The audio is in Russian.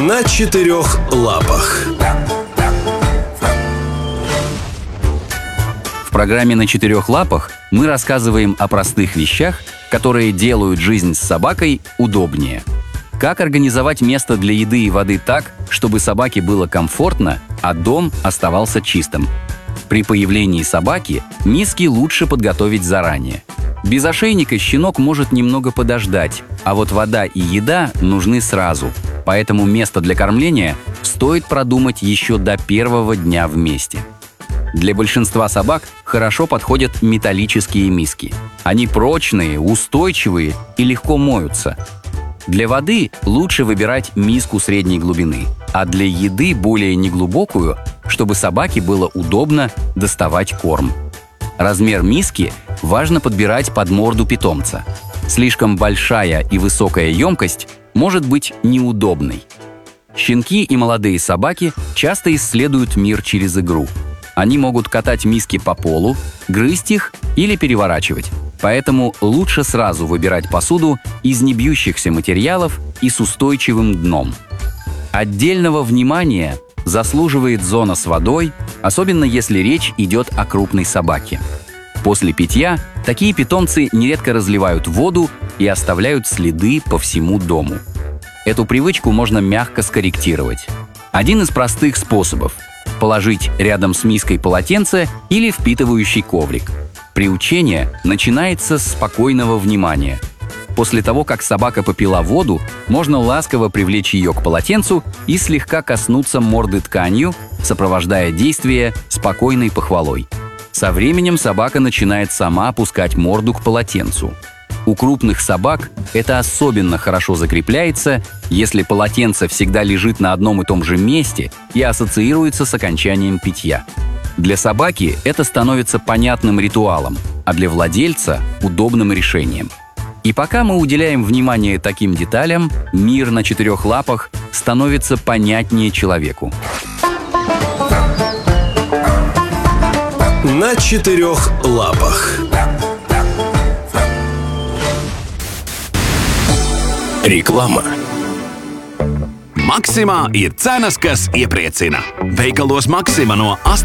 На четырех лапах. В программе «На четырех лапах» мы рассказываем о простых вещах, которые делают жизнь с собакой удобнее. Как организовать место для еды и воды так, чтобы собаке было комфортно, а дом оставался чистым. При появлении собаки миски лучше подготовить заранее. Без ошейника щенок может немного подождать, а вот вода и еда нужны сразу. Поэтому место для кормления стоит продумать еще до первого дня вместе. Для большинства собак хорошо подходят металлические миски. Они прочные, устойчивые и легко моются. Для воды лучше выбирать миску средней глубины, а для еды более неглубокую, чтобы собаке было удобно доставать корм. Размер миски важно подбирать под морду питомца. Слишком большая и высокая емкость может быть неудобной. Щенки и молодые собаки часто исследуют мир через игру. Они могут катать миски по полу, грызть их или переворачивать. Поэтому лучше сразу выбирать посуду из небьющихся материалов и с устойчивым дном. Отдельного внимания заслуживает зона с водой, особенно если речь идет о крупной собаке. После питья такие питомцы нередко разливают воду и оставляют следы по всему дому. Эту привычку можно мягко скорректировать. Один из простых способов – положить рядом с миской полотенце или впитывающий коврик. Приучение начинается с спокойного внимания. После того, как собака попила воду, можно ласково привлечь ее к полотенцу и слегка коснуться морды тканью, сопровождая действие спокойной похвалой. Со временем собака начинает сама опускать морду к полотенцу. У крупных собак это особенно хорошо закрепляется, если полотенце всегда лежит на одном и том же месте и ассоциируется с окончанием питья. Для собаки это становится понятным ритуалом, а для владельца – удобным решением. И пока мы уделяем внимание таким деталям, мир на четырех лапах становится понятнее человеку. На четырех лапах. Реклама. Maksimā ir cenas, kas iepriecina. Veikalos Maksima no